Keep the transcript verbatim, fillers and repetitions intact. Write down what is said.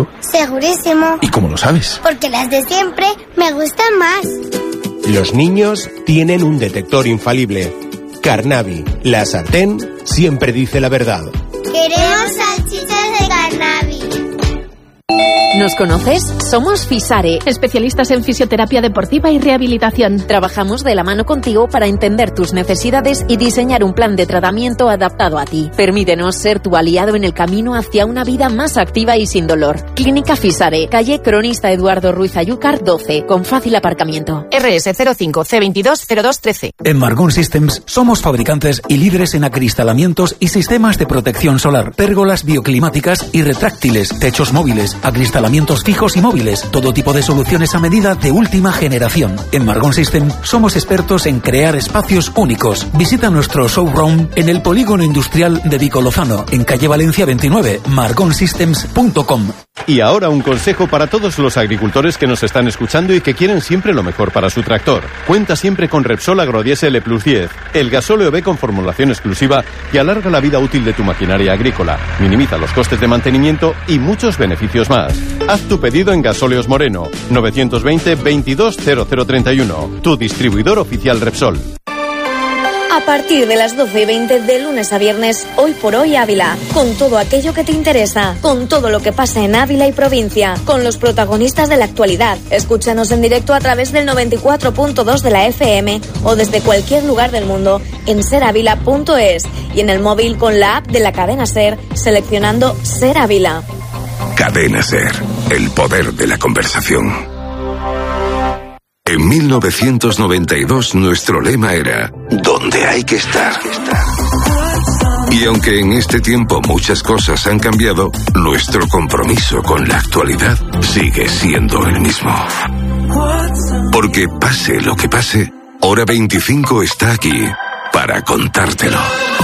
¿Seguro? Segurísimo. ¿Y cómo lo sabes? Porque las de siempre me gustan más. Los niños tienen un detector infalible. Carnavi, la sartén, siempre dice la verdad. Queremos salchichas de Carnavi. ¿Nos conoces? Somos Fisare, especialistas en fisioterapia deportiva y rehabilitación. Trabajamos de la mano contigo para entender tus necesidades y diseñar un plan de tratamiento adaptado a ti. Permítenos ser tu aliado en el camino hacia una vida más activa y sin dolor. Clínica Fisare, calle Cronista Eduardo Ruiz Ayúcar doce, con fácil aparcamiento. R S cero cinco C veintidós cero dos trece. En Margón Systems somos fabricantes y líderes en acristalamientos y sistemas de protección solar, pérgolas bioclimáticas y retráctiles, techos móviles, acristalamientos fijos y móviles, todo tipo de soluciones a medida de última generación. En Margón System somos expertos en crear espacios únicos. Visita nuestro showroom en el Polígono Industrial de Vico Lozano, en calle Valencia veintinueve, margon systems punto com. Y ahora un consejo para todos los agricultores que nos están escuchando y que quieren siempre lo mejor para su tractor. Cuenta siempre con Repsol Agrodiesel Plus diez, el gasóleo B con formulación exclusiva que alarga la vida útil de tu maquinaria agrícola, minimiza los costes de mantenimiento y muchos beneficios más. Haz tu pedido en Gasóleos Moreno, novecientos veinte veintidós cero cero treinta y uno, tu distribuidor oficial Repsol. A partir de las doce y veinte de lunes a viernes, Hoy por Hoy Ávila, con todo aquello que te interesa, con todo lo que pasa en Ávila y provincia, con los protagonistas de la actualidad. Escúchanos en directo a través del noventa y cuatro punto dos de la F M o desde cualquier lugar del mundo en ser ávila punto es y en el móvil con la app de la cadena SER seleccionando Ser Ávila. Cadena SER, el poder de la conversación. En mil novecientos noventa y dos nuestro lema era ¿dónde hay que estar? Y aunque en este tiempo muchas cosas han cambiado, nuestro compromiso con la actualidad sigue siendo el mismo. Porque pase lo que pase, Hora veinticinco está aquí para contártelo.